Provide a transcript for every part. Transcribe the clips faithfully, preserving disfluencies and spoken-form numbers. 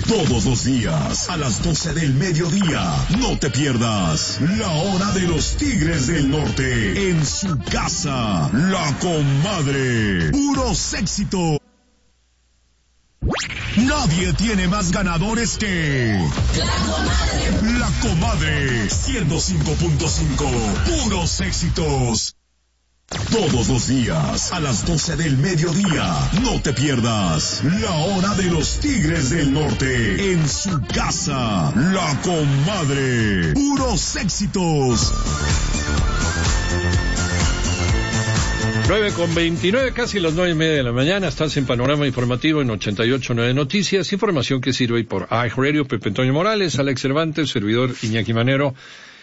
Todos los días, a las doce del mediodía, no te pierdas La Hora de los Tigres del Norte, en su casa, La Comadre. Puros éxitos. Nadie tiene más ganadores que La Comadre. La Comadre, ciento cinco punto cinco, puros éxitos. Todos los días, a las doce del mediodía, no te pierdas La Hora de los Tigres del Norte, en su casa, La Comadre. Puros éxitos. nueve con veintinueve, casi las nueve y media de la mañana. Estás en Panorama Informativo en ochenta y ocho punto nueve Noticias. Información que sirve por iHeartRadio. Pepe Antonio Morales, Alex Cervantes, servidor Iñaki Manero.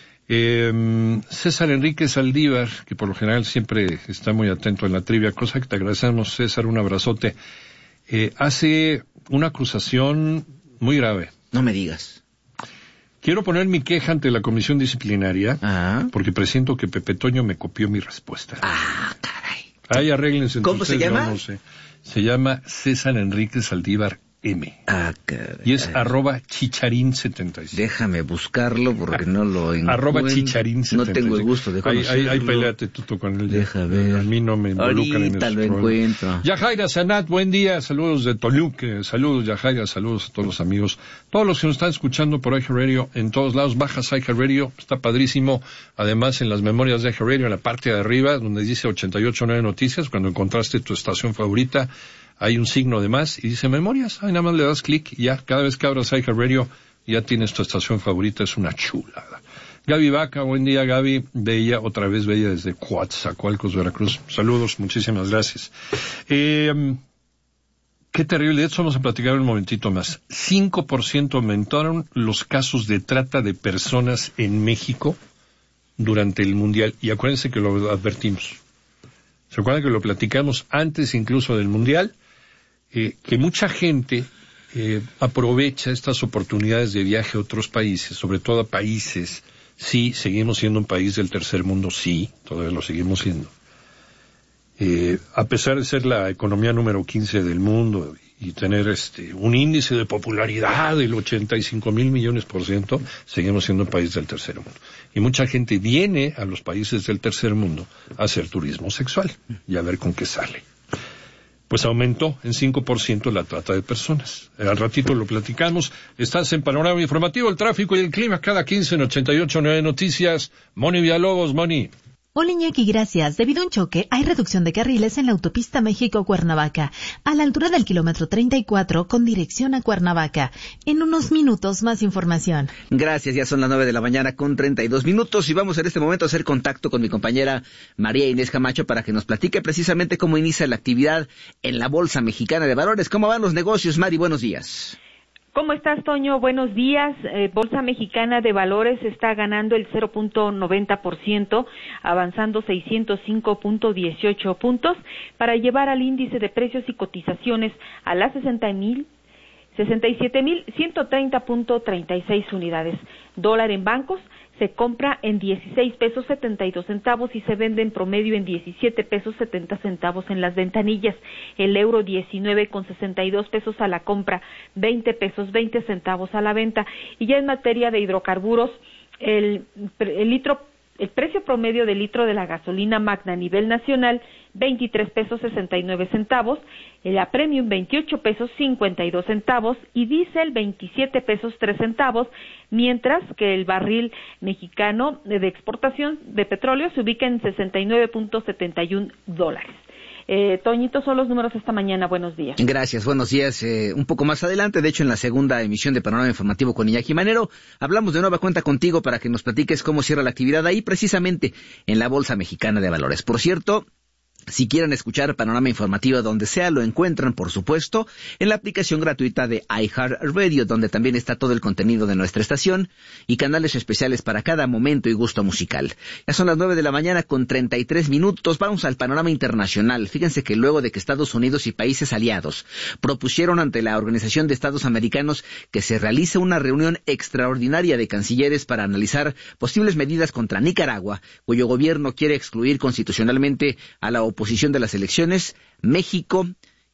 Eh, César Enrique Saldívar, que por lo general siempre está muy atento en la trivia, cosa que te agradecemos, César, un abrazote, eh, hace una acusación muy grave. No me digas. Quiero poner mi queja ante la comisión disciplinaria, ah. porque presiento que Pepe Toño me copió mi respuesta. Ah, caray. Ahí arréglense. ¿Cómo se llama? No sé. Se llama César Enrique Saldívar M. Ah, caray. Y es arroba chicharín setenta y siete. Déjame buscarlo porque no lo encuentro. Arroba chicharín setenta y siete. No tengo el gusto de conocerlo. Ahí, ahí, ahí peleate tú con él. Deja ver. A mí no me involucran en eso. Ahorita lo encuentro. Yajaira Sanat, buen día. Saludos de Toluca. Saludos, Yajaira. Saludos a todos los amigos. Todos los que nos están escuchando por iHeartRadio en todos lados. Bajas iHeartRadio. Está padrísimo. Además, en las memorias de iHeartRadio, en la parte de arriba, donde dice ochenta y ocho punto nueve Noticias, cuando encontraste tu estación favorita, hay un signo de más y dice memorias. Ahí nada más le das clic y ya, cada vez que abras iHeartRadio, ya tienes tu estación favorita. Es una chulada. Gaby Vaca, buen día, Gaby. Bella, otra vez bella desde Coatzacoalcos, Veracruz. Saludos, muchísimas gracias. Eh, qué terrible, de eso vamos a platicar un momentito más. cinco por ciento aumentaron los casos de trata de personas en México durante el Mundial. Y acuérdense que lo advertimos. ¿Se acuerdan que lo platicamos antes incluso del Mundial? Eh, que mucha gente eh, aprovecha estas oportunidades de viaje a otros países, sobre todo a países, sí, seguimos siendo un país del tercer mundo, sí, todavía lo seguimos siendo. Eh, a pesar de ser la economía número quince del mundo y tener este un índice de popularidad del ochenta y cinco mil millones por ciento, seguimos siendo un país del tercer mundo. Y mucha gente viene a los países del tercer mundo a hacer turismo sexual y a ver con qué sale. Pues aumentó en cinco por ciento la trata de personas. Al ratito lo platicamos. Estás en Panorama Informativo, el tráfico y el clima cada quince en ochenta y ocho punto nueve Noticias. Moni Villalobos, Moni. Hola Iñaki, gracias. Debido a un choque, hay reducción de carriles en la autopista México-Cuernavaca, a la altura del kilómetro treinta y cuatro con dirección a Cuernavaca. En unos minutos más información. Gracias, ya son las nueve de la mañana con treinta y dos minutos y vamos en este momento a hacer contacto con mi compañera María Inés Camacho para que nos platique precisamente cómo inicia la actividad en la Bolsa Mexicana de Valores. ¿Cómo van los negocios, Mari? Buenos días. ¿Cómo estás, Toño? Buenos días. Eh, Bolsa Mexicana de Valores está ganando el cero punto noventa por ciento, avanzando seiscientos cinco punto dieciocho puntos para llevar al índice de precios y cotizaciones a las sesenta mil, sesenta y siete mil ciento treinta punto treinta y seis unidades. Dólar en bancos se compra en dieciséis pesos setenta y dos centavos y se vende en promedio en diecisiete pesos setenta centavos en las ventanillas. El euro diecinueve con sesenta y dos pesos a la compra, veinte pesos veinte centavos a la venta. Y ya en materia de hidrocarburos, el, el litro El precio promedio del litro de la gasolina magna a nivel nacional, veintitrés pesos sesenta y nueve centavos, la premium veintiocho pesos cincuenta y dos centavos y diésel veintisiete pesos tres centavos, mientras que el barril mexicano de exportación de petróleo se ubica en sesenta y nueve punto setenta y uno dólares. Eh, Toñito, son los números esta mañana. Buenos días. Gracias, buenos días. Eh, un poco más adelante, de hecho, en la segunda emisión de Panorama Informativo con Iñaki Manero, hablamos de nueva cuenta contigo para que nos platiques cómo cierra la actividad ahí, precisamente en la Bolsa Mexicana de Valores. Por cierto, si quieren escuchar Panorama Informativo donde sea, lo encuentran, por supuesto, en la aplicación gratuita de iHeartRadio, donde también está todo el contenido de nuestra estación y canales especiales para cada momento y gusto musical. Ya son las nueve de la mañana con treinta y tres minutos. Vamos al panorama internacional. Fíjense que luego de que Estados Unidos y países aliados propusieron ante la Organización de Estados Americanos que se realice una reunión extraordinaria de cancilleres para analizar posibles medidas contra Nicaragua, cuyo gobierno quiere excluir constitucionalmente a la oposición de las elecciones, México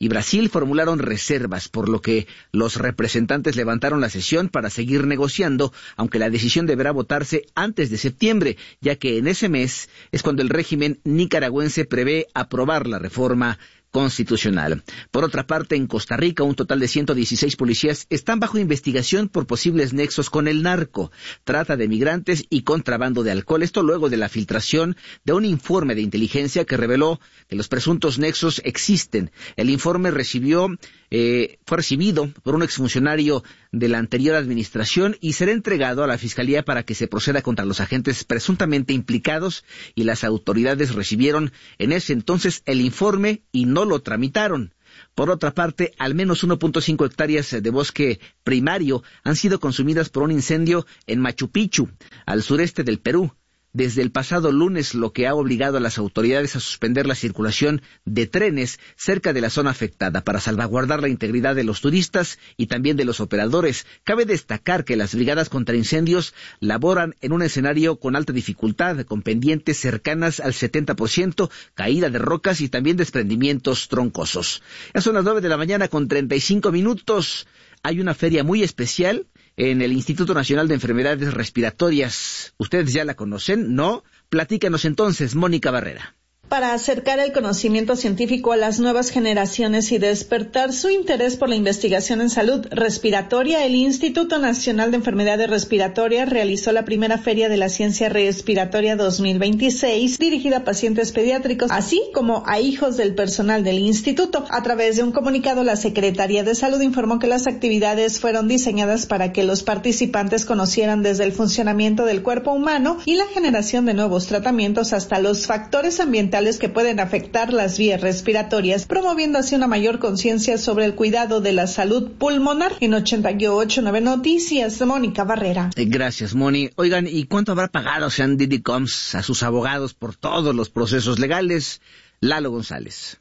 y Brasil formularon reservas, por lo que los representantes levantaron la sesión para seguir negociando, aunque la decisión deberá votarse antes de septiembre, ya que en ese mes es cuando el régimen nicaragüense prevé aprobar la reforma constitucional. Por otra parte, en Costa Rica, un total de ciento dieciséis policías están bajo investigación por posibles nexos con el narco, trata de migrantes y contrabando de alcohol. Esto luego de la filtración de un informe de inteligencia que reveló que los presuntos nexos existen. El informe recibió, eh, fue recibido por un exfuncionario de la anterior administración y será entregado a la Fiscalía para que se proceda contra los agentes presuntamente implicados, y las autoridades recibieron en ese entonces el informe y no lo tramitaron. Por otra parte, al menos uno punto cinco hectáreas de bosque primario han sido consumidas por un incendio en Machu Picchu, al sureste del Perú, desde el pasado lunes, lo que ha obligado a las autoridades a suspender la circulación de trenes cerca de la zona afectada para salvaguardar la integridad de los turistas y también de los operadores. Cabe destacar que las brigadas contra incendios laboran en un escenario con alta dificultad, con pendientes cercanas al setenta por ciento, caída de rocas y también desprendimientos troncosos. Ya son las nueve de la mañana con treinta y cinco minutos. Hay una feria muy especial en el Instituto Nacional de Enfermedades Respiratorias. ¿Ustedes ya la conocen? ¿No? Platícanos entonces, Mónica Barrera. Para acercar el conocimiento científico a las nuevas generaciones y despertar su interés por la investigación en salud respiratoria, el Instituto Nacional de Enfermedades Respiratorias realizó la primera Feria de la Ciencia Respiratoria dos mil veintiséis, dirigida a pacientes pediátricos, así como a hijos del personal del instituto. A través de un comunicado, la Secretaría de Salud informó que las actividades fueron diseñadas para que los participantes conocieran desde el funcionamiento del cuerpo humano y la generación de nuevos tratamientos hasta los factores ambientales que pueden afectar las vías respiratorias, promoviendo así una mayor conciencia sobre el cuidado de la salud pulmonar. En ochenta y ocho punto nueve Noticias, Mónica Barrera. Gracias, Moni. Oigan, ¿y cuánto habrá pagado Sean Diddy Combs a sus abogados por todos los procesos legales? Lalo González.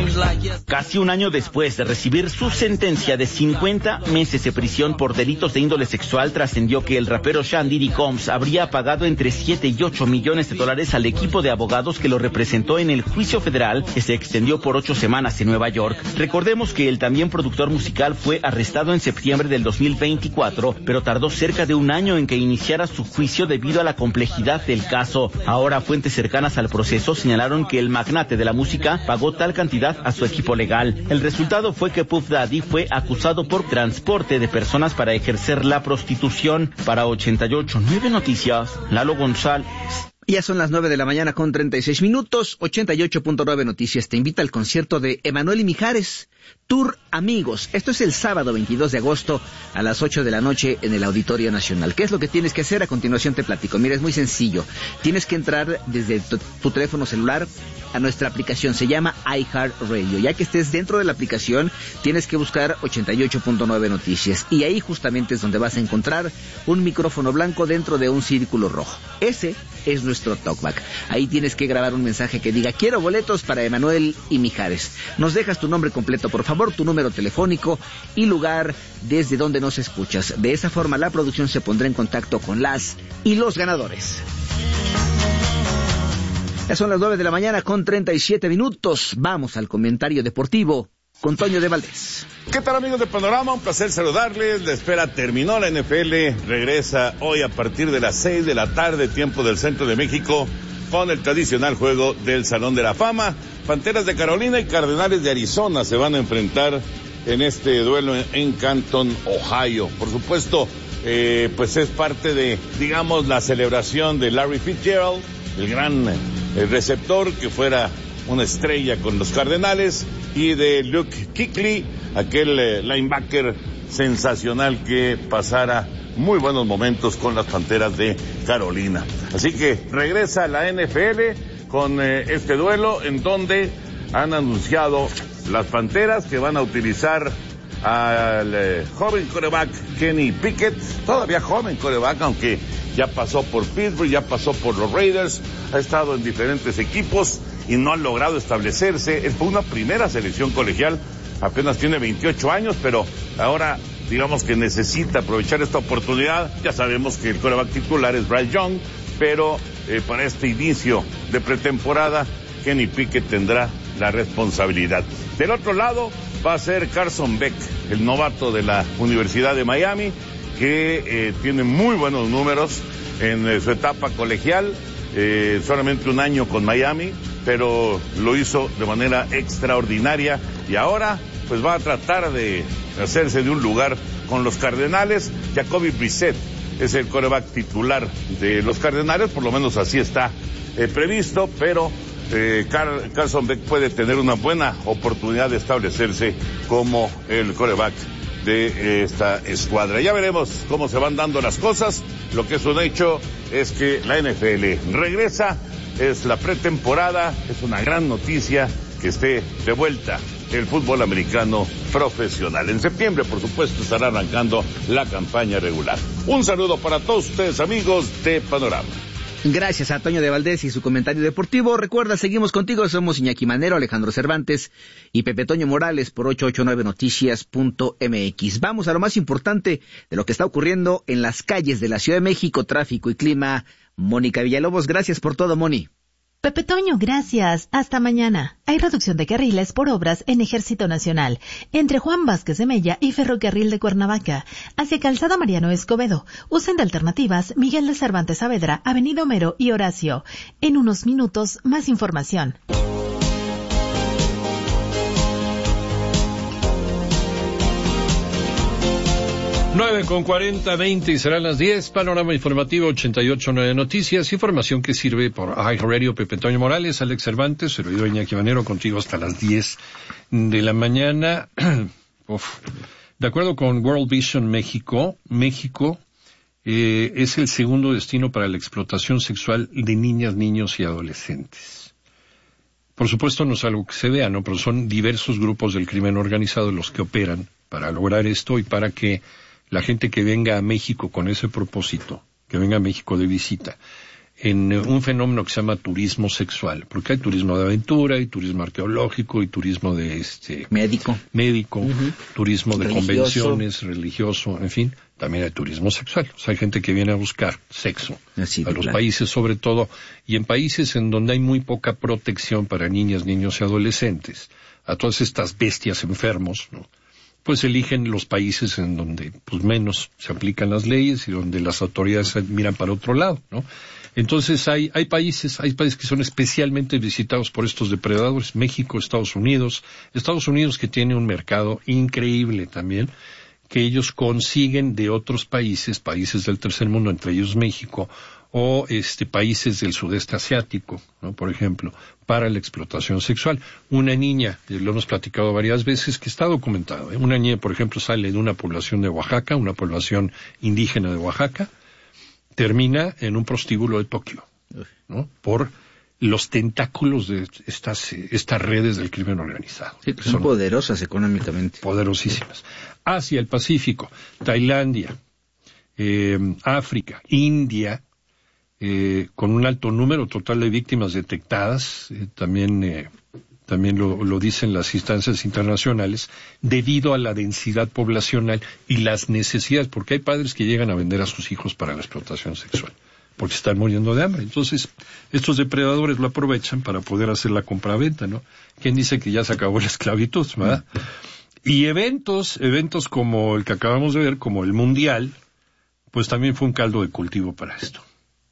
Casi un año después de recibir su sentencia de cincuenta meses de prisión por delitos de índole sexual, trascendió que el rapero Sean Diddy Combs habría pagado entre siete y ocho millones de dólares al equipo de abogados que lo representó en el juicio federal que se extendió por ocho semanas en Nueva York. Recordemos que el también productor musical fue arrestado en septiembre del dos mil veinticuatro, pero tardó cerca de un año en que iniciara su juicio debido a la complejidad del caso. Ahora, fuentes cercanas al proceso señalaron que el magnate de la música pagó tal cantidad a su equipo legal. El resultado fue que Puff Daddy fue acusado por transporte de personas para ejercer la prostitución. Para ochenta y ocho punto nueve Noticias, Lalo González. Ya son las nueve de la mañana con treinta y seis minutos. ochenta y ocho punto nueve Noticias te invita al concierto de Emanuel y Mijares, Tour Amigos. Esto es el sábado veintidós de agosto a las ocho de la noche en el Auditorio Nacional. ¿Qué es lo que tienes que hacer? A continuación te platico. Mira, es muy sencillo. Tienes que entrar desde tu, tu teléfono celular a nuestra aplicación. Se llama iHeartRadio. Ya que estés dentro de la aplicación, tienes que buscar ochenta y ocho punto nueve Noticias. Y ahí justamente es donde vas a encontrar un micrófono blanco dentro de un círculo rojo. Ese es nuestro talkback. Ahí tienes que grabar un mensaje que diga: quiero boletos para Emanuel y Mijares. Nos dejas tu nombre completo, por favor, tu número telefónico y lugar desde donde nos escuchas. De esa forma la producción se pondrá en contacto con las y los ganadores. Ya son las nueve de la mañana con treinta y siete minutos. Vamos al comentario deportivo con Toño de Valdés. ¿Qué tal, amigos de Panorama? Un placer saludarles. La espera terminó. La N F L regresa hoy a partir de las seis de la tarde, tiempo del centro de México, con el tradicional juego del Salón de la Fama. Panteras de Carolina y Cardenales de Arizona se van a enfrentar en este duelo en Canton, Ohio. Por supuesto, eh, pues es parte de, digamos, la celebración de Larry Fitzgerald, el gran eh, receptor que fuera una estrella con los Cardenales, y de Luke Kuechly, aquel eh, linebacker sensacional que pasara muy buenos momentos con las Panteras de Carolina. Así que regresa la N F L con eh, este duelo, en donde han anunciado las Panteras que van a utilizar al eh, joven quarterback Kenny Pickett, todavía joven quarterback, aunque ya pasó por Pittsburgh, ya pasó por los Raiders, ha estado en diferentes equipos y no ha logrado establecerse. Él fue una primera selección colegial, apenas tiene veintiocho años, pero ahora digamos que necesita aprovechar esta oportunidad. Ya sabemos que el quarterback titular es Bryce Young, pero eh, para este inicio de pretemporada, Kenny Pickett tendrá la responsabilidad. Del otro lado va a ser Carson Beck, el novato de la Universidad de Miami, que eh, tiene muy buenos números en eh, su etapa colegial, eh, solamente un año con Miami, pero lo hizo de manera extraordinaria y ahora pues va a tratar de hacerse de un lugar con los Cardenales. Jacoby Brissett es el quarterback titular de los Cardenales, por lo menos así está eh, previsto, pero eh, Car- Carson Beck puede tener una buena oportunidad de establecerse como el quarterback de esta escuadra. Ya veremos cómo se van dando las cosas. Lo que es un hecho es que la N F L regresa, es la pretemporada, es una gran noticia que esté de vuelta el fútbol americano profesional. En septiembre, por supuesto, estará arrancando la campaña regular. Un saludo para todos ustedes, amigos de Panorama. Gracias a Toño de Valdés y su comentario deportivo. Recuerda, seguimos contigo, somos Iñaki Manero, Alejandro Cervantes y Pepe Toño Morales por ocho ocho nueve noticias punto m x. Vamos a lo más importante de lo que está ocurriendo en las calles de la Ciudad de México, tráfico y clima. Mónica Villalobos, gracias por todo, Moni. Pepe Toño, gracias. Hasta mañana. Hay reducción de carriles por obras en Ejército Nacional, entre Juan Vázquez de Mella y Ferrocarril de Cuernavaca, hacia Calzada Mariano Escobedo. Usen de alternativas Miguel de Cervantes Saavedra, Avenida Homero y Horacio. En unos minutos, más información. nueve con cuarenta, veinte y serán las diez. Panorama informativo ochenta y ocho punto nueve Noticias. Información que sirve por iHeartRadio. Pepe Toño Morales, Alex Cervantes, servidor Iñaki Manero, contigo hasta las diez de la mañana. Uf. De acuerdo con World Vision México, México eh, es el segundo destino para la explotación sexual de niñas, niños y adolescentes. Por supuesto no es algo que se vea, ¿no? Pero son diversos grupos del crimen organizado los que operan para lograr esto y para que la gente que venga a México con ese propósito, que venga a México de visita, en un fenómeno que se llama turismo sexual, porque hay turismo de aventura, hay turismo arqueológico, y turismo de este médico, médico, uh-huh. turismo de religioso. Convenciones, religioso, en fin, también hay turismo sexual. O sea, hay gente que viene a buscar sexo Así a los claro. países sobre todo, y en países en donde hay muy poca protección para niñas, niños y adolescentes, a todas estas bestias enfermos, ¿no? Pues eligen los países en donde pues menos se aplican las leyes y donde las autoridades miran para otro lado, ¿no? Entonces hay hay países, hay países que son especialmente visitados por estos depredadores, México, Estados Unidos, Estados Unidos que tiene un mercado increíble también, que ellos consiguen de otros países, países del tercer mundo, entre ellos México, o este países del sudeste asiático, ¿no? Por ejemplo, para la explotación sexual. Una niña, lo hemos platicado varias veces, que está documentado, ¿eh? Una niña, por ejemplo, sale de una población de Oaxaca, una población indígena de Oaxaca, termina en un prostíbulo de Tokio, ¿no? Por los tentáculos de estas estas redes del crimen organizado. Sí, que son, son poderosas económicamente. Poderosísimas. Asia, el Pacífico, Tailandia, eh, África, India, Eh, con un alto número total de víctimas detectadas, eh, también eh, también lo, lo dicen las instancias internacionales, debido a la densidad poblacional y las necesidades, porque hay padres que llegan a vender a sus hijos para la explotación sexual, porque están muriendo de hambre. Entonces, estos depredadores lo aprovechan para poder hacer la compraventa, ¿no? ¿Quién dice que ya se acabó la esclavitud, verdad? Y eventos, eventos como el que acabamos de ver, como el Mundial, pues también fue un caldo de cultivo para esto.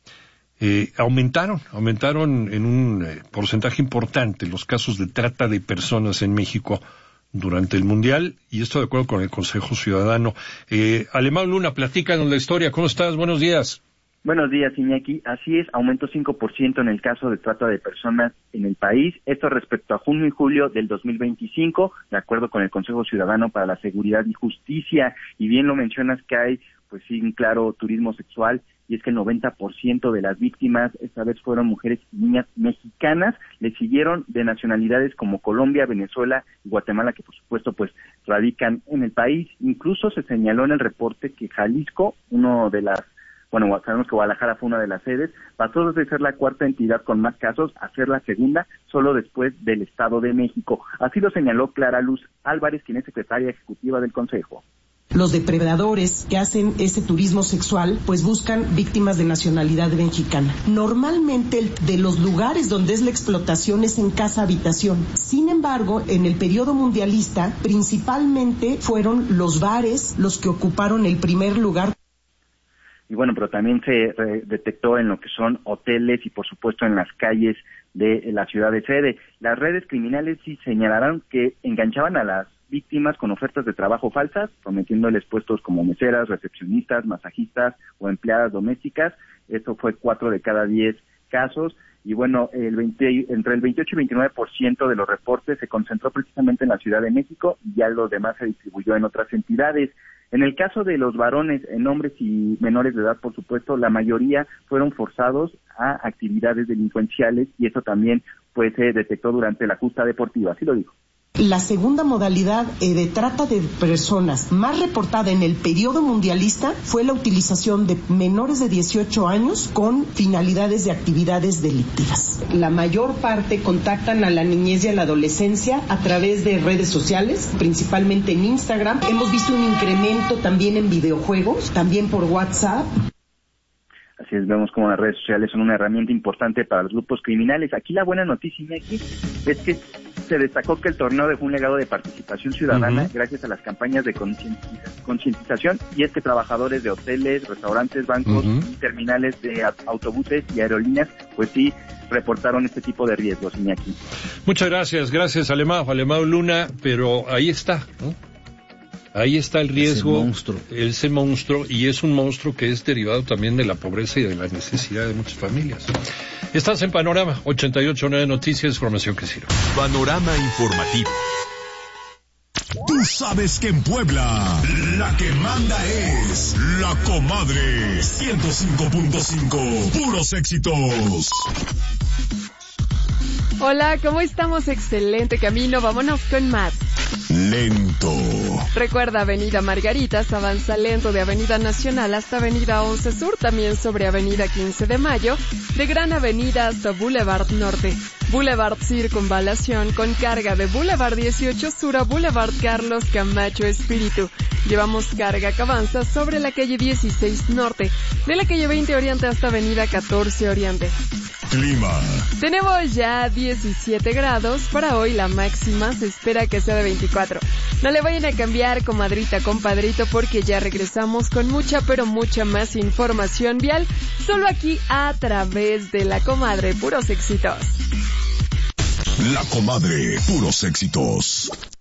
Eh, aumentaron, aumentaron en un eh, porcentaje importante los casos de trata de personas en México durante el Mundial, y esto de acuerdo con el Consejo Ciudadano. Eh, Alemán Luna, platícanos la historia. ¿Cómo estás? Buenos días. Buenos días, Iñaki. Así es, aumentó cinco por ciento en el caso de trata de personas en el país. Esto respecto a junio y julio del dos mil veinticinco, de acuerdo con el Consejo Ciudadano para la Seguridad y Justicia. Y bien lo mencionas que hay, pues sí, un claro turismo sexual, y es que el noventa por ciento de las víctimas esta vez fueron mujeres y niñas mexicanas. Le siguieron de nacionalidades como Colombia, Venezuela y Guatemala, que por supuesto pues radican en el país. Incluso se señaló en el reporte que Jalisco, uno de las, bueno, sabemos que Guadalajara fue una de las sedes, pasó de ser la cuarta entidad con más casos a ser la segunda, solo después del Estado de México. Así lo señaló Clara Luz Álvarez, quien es secretaria ejecutiva del Consejo. Los depredadores que hacen ese turismo sexual pues buscan víctimas de nacionalidad mexicana. Normalmente el, de los lugares donde es la explotación es en casa habitación. Sin embargo, en el periodo mundialista, principalmente fueron los bares los que ocuparon el primer lugar. Y bueno, pero también se eh, detectó en lo que son hoteles y por supuesto en las calles de la ciudad de sede. Las redes criminales sí señalaron que enganchaban a las víctimas con ofertas de trabajo falsas, prometiéndoles puestos como meseras, recepcionistas, masajistas o empleadas domésticas. Esto fue cuatro de cada diez casos. Y bueno, el veinte, entre el veintiocho y veintinueve por ciento de los reportes se concentró precisamente en la Ciudad de México y ya lo demás se distribuyó en otras entidades. En el caso de los varones, en hombres y menores de edad, por supuesto, la mayoría fueron forzados a actividades delincuenciales y eso también pues se detectó durante la justa deportiva, así lo dijo. La segunda modalidad eh, de trata de personas más reportada en el periodo mundialista fue la utilización de menores de dieciocho años con finalidades de actividades delictivas. La mayor parte contactan a la niñez y a la adolescencia a través de redes sociales, principalmente en Instagram. Hemos visto un incremento también en videojuegos, también por WhatsApp. Así es, vemos como las redes sociales son una herramienta importante para los grupos criminales. Aquí la buena noticia, Iñaki, es que se destacó que el torneo dejó un legado de participación ciudadana uh-huh. gracias a las campañas de concientización, y es que trabajadores de hoteles, restaurantes, bancos, uh-huh. terminales de autobuses y aerolíneas, pues sí, reportaron este tipo de riesgos, Iñaki. Muchas gracias, gracias Alemão, Alemão Luna, pero ahí está, ¿no? Ahí está el riesgo, ese monstruo. ese monstruo, y es un monstruo que es derivado también de la pobreza y de la necesidad de muchas familias. Estás en Panorama, ochenta y ocho punto nueve Noticias, información que sirve. Panorama informativo. Tú sabes que en Puebla, la que manda es La Comadre, ciento cinco punto cinco, puros éxitos. Hola, ¿cómo estamos? Excelente camino, vámonos con más. Lento. Recuerda, Avenida Margaritas avanza lento de Avenida Nacional hasta Avenida once Sur, también sobre Avenida quince de Mayo, de Gran Avenida hasta Boulevard Norte. Boulevard Circunvalación con carga de Boulevard dieciocho Sur a Boulevard Carlos Camacho Espíritu. Llevamos carga que avanza sobre la calle dieciséis Norte, de la calle veinte Oriente hasta Avenida catorce Oriente. Clima. Tenemos ya diecisiete grados, para hoy la máxima se espera que sea de veinticuatro. No le vayan a cambiar, comadrita, compadrito, porque ya regresamos con mucha, pero mucha más información vial, solo aquí a través de La Comadre, puros éxitos. La Comadre, puros éxitos.